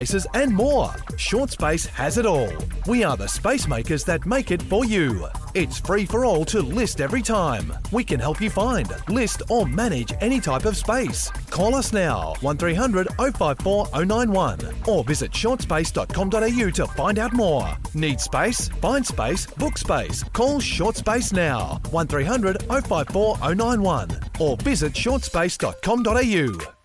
spaces and more. Short Space has it all. We are the space makers that make it for you. It's free for all to list every time. We can help you find, list or manage any type of space. Call us now, 1300 054 091 or visit shortspace.com.au to find out more. Need space? Find space, book space. Call Short Space now, 1300 054 091 or visit shortspace.com.au.